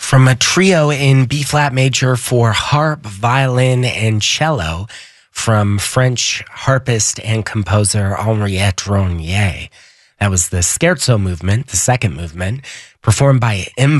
from a trio in B-flat major for harp, violin, and cello from French harpist and composer Henriette Ronnier. That was the Scherzo movement, the second movement, performed by M.